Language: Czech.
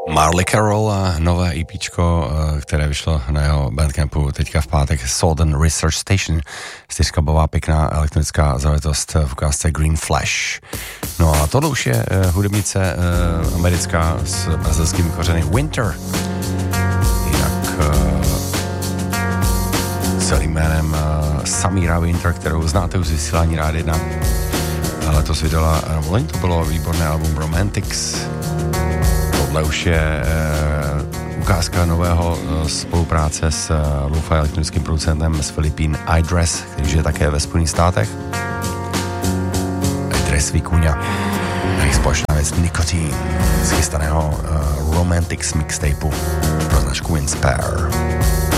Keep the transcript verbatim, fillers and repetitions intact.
Marley Carroll a nové EPčko, které vyšlo na jeho bandcampu teďka v pátek, Southern Research Station, čtyřkabová pěkná elektronická záležitost v ukázce Green Flash. No a tohle už je hudebnice americká s brazilskými kořeny Winter. Jinak celým jménem Samira Winter, kterou znáte už z vysílání Rád jedna. Letos vydala, nebo loni to bylo výborné album Romantics. Tohle už je e, ukázka nového e, spolupráce s e, lo-fi elektronickým producentem z Filipín iDress, který je také ve Spojených státech. iDress Vicuña. A jejich společná věc Nicotine z chystaného e, Romantics mixtapeu pro značku Inspire.